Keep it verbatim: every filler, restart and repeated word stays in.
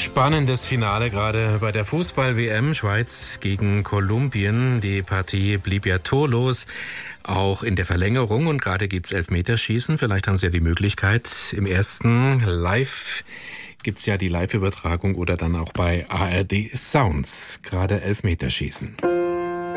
Spannendes Finale gerade bei der Fußball-W M. Schweiz gegen Kolumbien. Die Partie blieb ja torlos, auch in der Verlängerung. Und gerade gibt's Elfmeterschießen. Vielleicht haben Sie ja die Möglichkeit, im ersten Live gibt's ja die Live-Übertragung oder dann auch bei A R D Sounds. Gerade Elfmeterschießen.